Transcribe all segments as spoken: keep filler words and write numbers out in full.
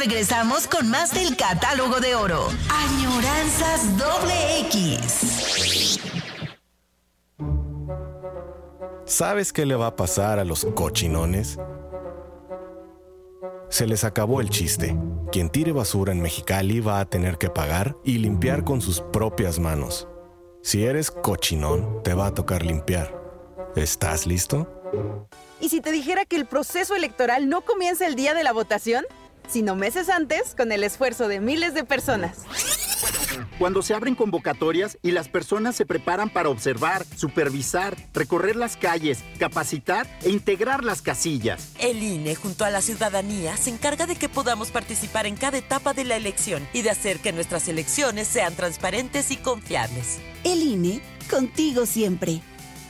regresamos con más del catálogo de oro. Añoranzas doble X. ¿Sabes qué le va a pasar a los cochinones? Se les acabó el chiste. Quien tire basura en Mexicali va a tener que pagar y limpiar con sus propias manos. Si eres cochinón, te va a tocar limpiar. ¿Estás listo? ¿Y si te dijera que el proceso electoral no comienza el día de la votación, sino meses antes, con el esfuerzo de miles de personas? Cuando se abren convocatorias y las personas se preparan para observar, supervisar, recorrer las calles, capacitar e integrar las casillas. El I N E, junto a la ciudadanía, se encarga de que podamos participar en cada etapa de la elección y de hacer que nuestras elecciones sean transparentes y confiables. El I N E, contigo siempre.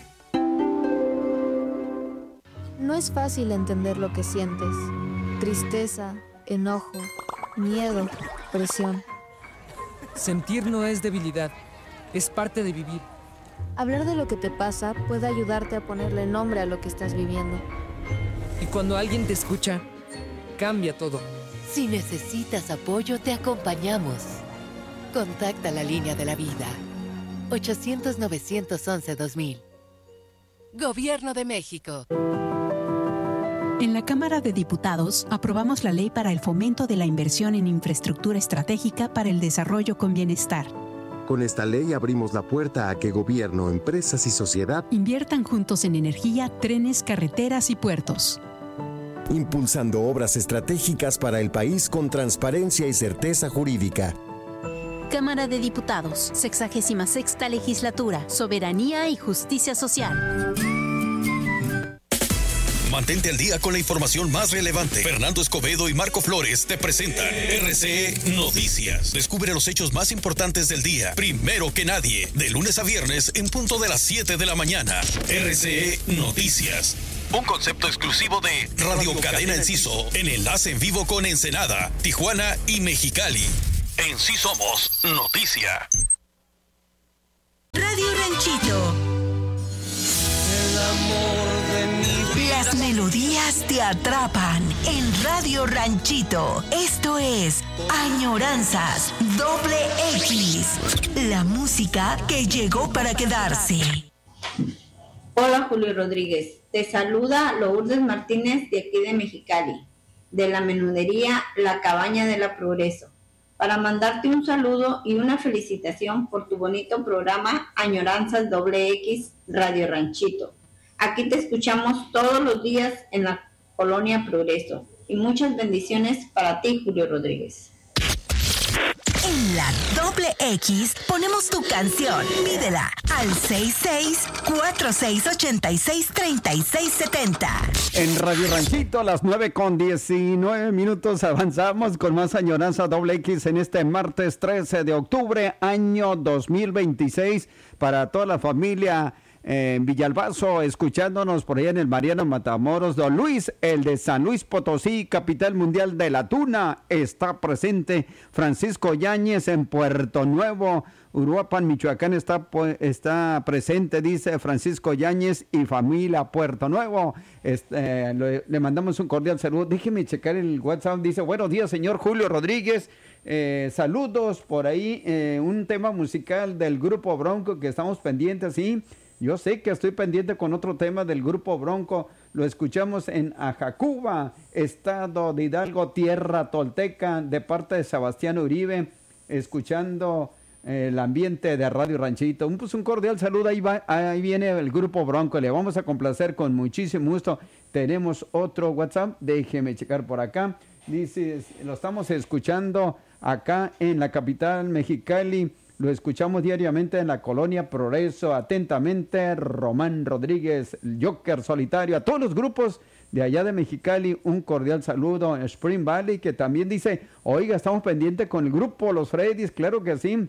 No es fácil entender lo que sientes. Tristeza, enojo, miedo, presión. Sentir no es debilidad, es parte de vivir. Hablar de lo que te pasa puede ayudarte a ponerle nombre a lo que estás viviendo. Y cuando alguien te escucha, cambia todo. Si necesitas apoyo, te acompañamos. Contacta la línea de la vida. ochocientos, novecientos once, dos mil. Gobierno de México. En la Cámara de Diputados aprobamos la ley para el fomento de la inversión en infraestructura estratégica para el desarrollo con bienestar. Con esta ley abrimos la puerta a que gobierno, empresas y sociedad inviertan juntos en energía, trenes, carreteras y puertos. Impulsando obras estratégicas para el país con transparencia y certeza jurídica. Cámara de Diputados, sexagésima sexta legislatura, soberanía y justicia social. Mantente al día con la información más relevante. Fernando Escobedo y Marco Flores te presentan R C E Noticias. Descubre los hechos más importantes del día, primero que nadie, de lunes a viernes en punto de las siete de la mañana. R C E Noticias. Un concepto exclusivo de Radio Cadena Enciso, en enlace en vivo con Ensenada, Tijuana y Mexicali. En Sí Somos Noticia. Radio Ranchito. El amor de mi vida. Las melodías te atrapan en Radio Ranchito. Esto es Añoranzas doble X. La música que llegó para quedarse. Hola Julio Rodríguez, te saluda Lourdes Martínez de aquí de Mexicali, de la menudería La Cabaña de la Progreso, para mandarte un saludo y una felicitación por tu bonito programa Añoranzas doble X Radio Ranchito. Aquí te escuchamos todos los días en la Colonia Progreso y muchas bendiciones para ti, Julio Rodríguez. En la doble X ponemos tu canción. Pídela al seis seis cuatro seis ocho seis tres seis siete cero. En Radio Ranchito, a las nueve con diecinueve minutos, avanzamos con más Añoranza doble X en este martes trece de octubre, año dos mil veintiséis, para toda la familia en Villalbazo, escuchándonos por allá en el Mariano Matamoros. Don Luis, el de San Luis Potosí, capital mundial de la tuna, está presente. Francisco Yáñez en Puerto Nuevo, Uruapan, Michoacán, está, está presente, dice Francisco Yáñez y familia Puerto Nuevo. Este, le, le mandamos un cordial saludo. Déjeme checar el WhatsApp. Dice, buenos días, señor Julio Rodríguez. Eh, saludos por ahí. Eh, un tema musical del Grupo Bronco que estamos pendientes, sí. Yo sé que estoy pendiente con otro tema del Grupo Bronco. Lo escuchamos en Ajacuba, estado de Hidalgo, tierra tolteca, de parte de Sebastián Uribe, escuchando eh, el ambiente de Radio Ranchito. Un, pues un cordial saludo. Ahí, va, ahí viene el Grupo Bronco. Le vamos a complacer con muchísimo gusto. Tenemos otro WhatsApp. Déjeme checar por acá. Dice, lo estamos escuchando acá en la capital Mexicali. Lo escuchamos diariamente en la Colonia Progreso. Atentamente, Román Rodríguez, Joker Solitario. A todos los grupos de allá de Mexicali, un cordial saludo. Spring Valley, que también dice, oiga, estamos pendientes con el grupo Los Freddys. Claro que sí.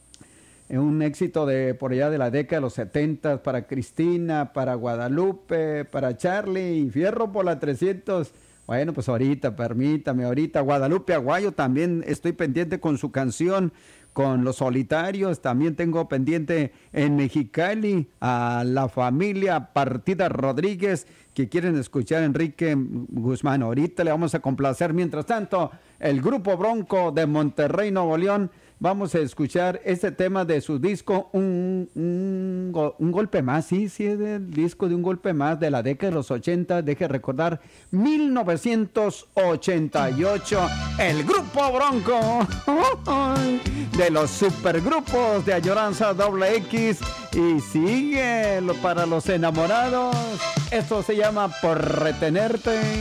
Un éxito de por allá de la década de los setenta para Cristina, para Guadalupe, para Charlie y Fierro por la trescientos. Bueno, pues ahorita, permítame, ahorita Guadalupe Aguayo también estoy pendiente con su canción con Los Solitarios. También tengo pendiente en Mexicali a la familia Partida Rodríguez, que quieren escuchar a Enrique Guzmán. Ahorita le vamos a complacer. Mientras tanto, el Grupo Bronco de Monterrey, Nuevo León, vamos a escuchar este tema de su disco, un, un, un golpe más. Sí, sí, es del disco de Un Golpe Más de la década de los ochenta. Deje recordar, mil novecientos ochenta y ocho, el Grupo Bronco de los supergrupos de Añoranza Doble X. Y sigue lo para los enamorados. Esto se llama Por Retenerte.